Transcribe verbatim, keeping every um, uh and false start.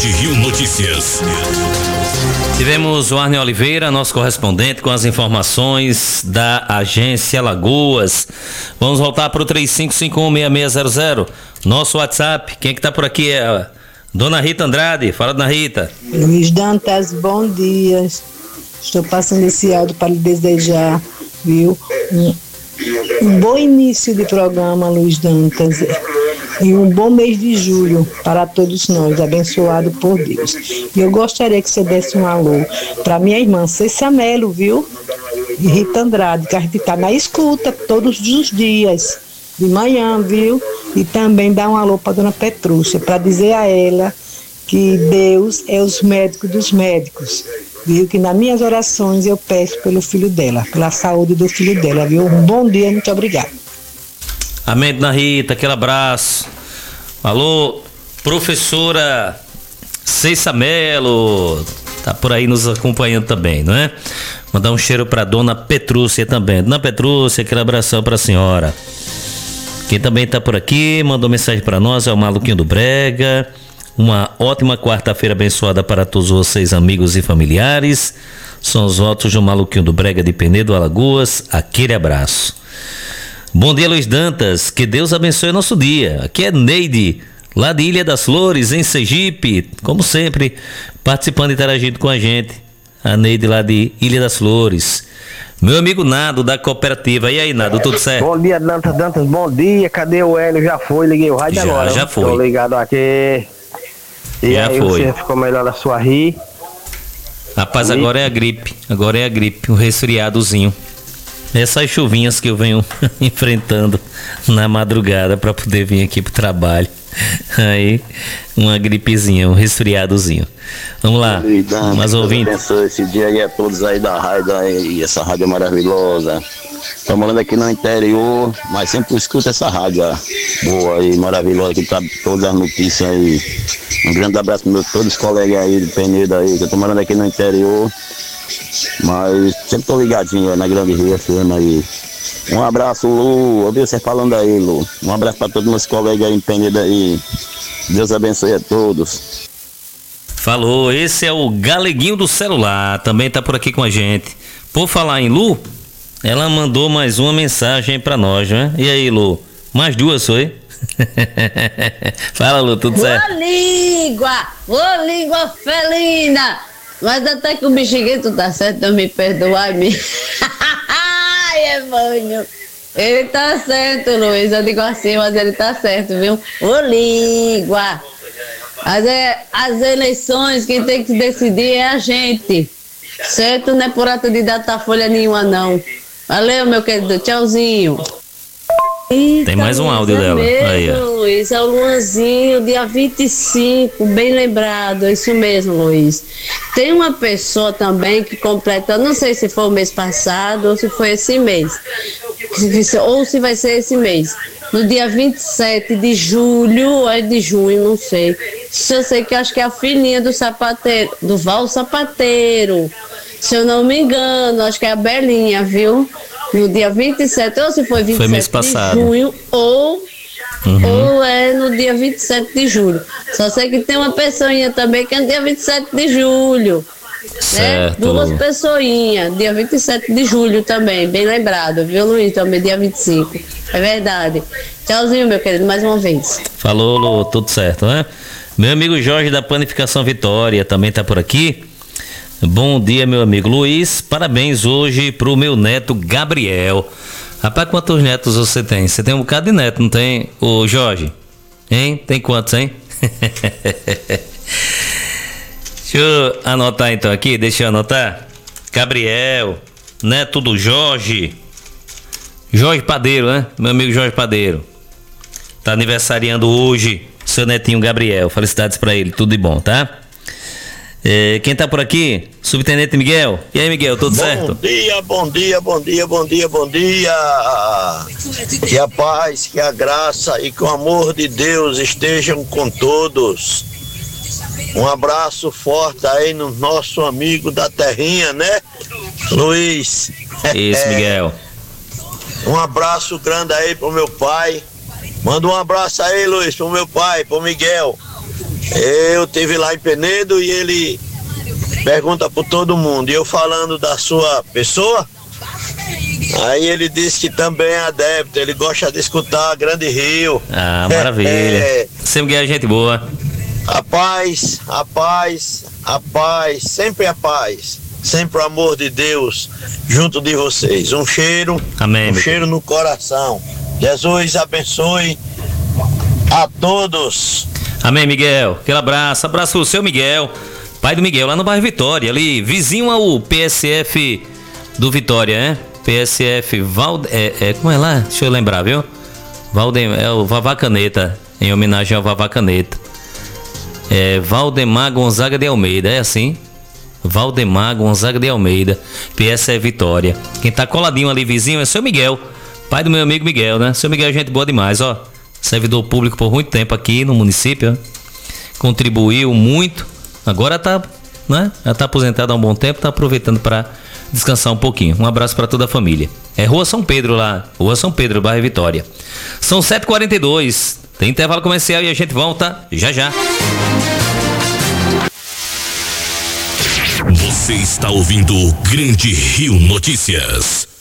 Tarde Rio Notícias. Tivemos o Arne Oliveira, nosso correspondente, com as informações da Agência Alagoas. Vamos voltar para o três cinco cinco um, seis seis zero zero. Nosso WhatsApp. Quem é que tá por aqui é a Dona Rita Andrade. Fala, Dona Rita. Luiz Dantas, bom dia. Estou passando esse áudio para lhe desejar, viu? Um, um bom início de programa, Luiz Dantas. E um bom mês de julho para todos nós, abençoado por Deus. E eu gostaria que você desse um alô para minha irmã Cécia Melo, viu? E Rita Andrade, que a gente está na escuta todos os dias, de manhã, viu? E também dar um alô para dona Petrúcia, para dizer a ela que Deus é os médicos dos médicos, viu? Que nas minhas orações eu peço pelo filho dela, pela saúde do filho dela, viu? Um bom dia, muito obrigada. Amém, Dona Rita, aquele abraço. Alô, professora Cécia Melo, tá por aí nos acompanhando também, não é? Mandar um cheiro pra Dona Petrúcia também. Dona Petrúcia, aquele abração pra senhora. Quem também tá por aqui, mandou mensagem pra nós, é o Maluquinho do Brega. Uma ótima quarta-feira abençoada para todos vocês, amigos e familiares. São os votos do Maluquinho do Brega de Penedo, Alagoas. Aquele abraço. Bom dia, Luiz Dantas, que Deus abençoe o nosso dia. Aqui é Neide, lá de Ilha das Flores, em Sergipe, como sempre, participando e interagindo com a gente. A Neide lá de Ilha das Flores. Meu amigo Nado, da cooperativa. E aí, Nado, tudo certo? Bom dia, Dantas, Dantas, bom dia. Cadê o Hélio? Já foi, liguei o rádio já, agora. Já foi. Tô ligado aqui. E já aí, foi. Você ficou melhor da sua ri? Rapaz, e... agora é a gripe, agora é a gripe, um resfriadozinho. Essas chuvinhas que eu venho enfrentando na madrugada para poder vir aqui pro trabalho. Aí, uma gripezinha, um resfriadozinho. Vamos lá, mais ouvintes. Esse dia aí a todos aí da rádio, aí, essa rádio é maravilhosa. Tô morando aqui no interior, mas sempre escuto essa rádio boa e maravilhosa, que tá todas as notícias aí. Um grande abraço para meus todos os colegas aí de Penedo aí, que eu tô morando aqui no interior. Mas sempre tô ligadinho na Grande Rio F M aí. Um abraço, Lu. Ouvi você falando aí, Lu. Um abraço para todos meus colegas aí em Penedo aí. Deus abençoe a todos. Falou, esse é o Galeguinho do celular. Também tá por aqui com a gente. Por falar em Lu, ela mandou mais uma mensagem para nós, né? E aí, Lu? Mais duas, foi? Fala, Lu, tudo certo? Ô língua! Ô língua felina! Mas até que o bexiguento tá certo, não me perdoar, me. Ai, Evânio. Ele tá certo, Luiz. Eu digo assim, mas ele tá certo, viu? Ô, língua. As, é, as eleições, quem tem que decidir é a gente. Certo? Não é por ata de datafolha nenhuma, não. Valeu, meu querido. Tchauzinho. Eita, tem mais um áudio é dela. Mesmo, aí, ó. Luiz, é o Luanzinho, dia vinte e cinco, bem lembrado, é isso mesmo, Luiz. Tem uma pessoa também que completa, não sei se foi o mês passado ou se foi esse mês, ou se vai ser esse mês, no dia vinte e sete de julho, ou é de junho, não sei. Se eu sei que acho que é a filhinha do sapateiro, do Val Sapateiro, se eu não me engano, acho que é a Belinha, viu? No dia vinte e sete, ou se foi vinte e sete de junho, ou, uhum. ou é no dia vinte e sete de julho. Só sei que tem uma pessoinha também que é no dia vinte e sete de julho. Né? Duas pessoinhas, dia vinte e sete de julho também, bem lembrado, viu, Luiz? Também dia vinte e cinco. É verdade. Tchauzinho, meu querido, mais uma vez. Falou, Lu, tudo certo, né? Meu amigo Jorge da Panificação Vitória também tá por aqui. Bom dia, meu amigo Luiz. Parabéns hoje pro meu neto Gabriel. Rapaz, quantos netos você tem? Você tem um bocado de neto, não tem, ô Jorge? Hein? Tem quantos, hein? Deixa eu anotar então aqui, deixa eu anotar. Gabriel, neto do Jorge. Jorge Padeiro, né? Meu amigo Jorge Padeiro. Tá aniversariando hoje seu netinho Gabriel. Felicidades pra ele, tudo de bom, tá? É, quem tá por aqui? Subtenente Miguel. E aí, Miguel, tudo bom certo? Bom dia, bom dia, bom dia, bom dia, bom dia. Que a paz, que a graça e que o amor de Deus estejam com todos. Um abraço forte aí no nosso amigo da terrinha, né? Luiz. Isso, Miguel. Um abraço grande aí pro meu pai. Manda um abraço aí, Luiz, pro meu pai, pro Miguel. Eu tive lá em Penedo e ele pergunta por todo mundo. E eu falando da sua pessoa, aí ele disse que também é adepto, ele gosta de escutar Grande Rio. Ah, maravilha. É, Seu Miguel é gente boa. A paz, a paz, a paz, sempre a paz, sempre o amor de Deus junto de vocês. Um cheiro, Amém, um cheiro no coração. Jesus abençoe a todos. Amém, Miguel. Aquele abraço, abraço pro seu Miguel, pai do Miguel, lá no bairro Vitória, ali, vizinho ao P S F do Vitória, né? P S F Valde... É, é, como é lá? Deixa eu lembrar, viu? Valde... É o Vavá Caneta, em homenagem ao Vavá Caneta. É Valdemar Gonzaga de Almeida, é assim? Valdemar Gonzaga de Almeida, P S F Vitória. Quem tá coladinho ali, vizinho, é seu Miguel, pai do meu amigo Miguel, né? Seu Miguel é gente boa demais, ó. Servidor público por muito tempo aqui no município, ó. Contribuiu muito. Agora tá, né? Já tá aposentado há um bom tempo, tá aproveitando para descansar um pouquinho. Um abraço para toda a família. É Rua São Pedro lá, Rua São Pedro, bairro Vitória. São sete e quarenta e dois. Tem intervalo comercial e a gente volta já já. Você está ouvindo o Grande Rio Notícias.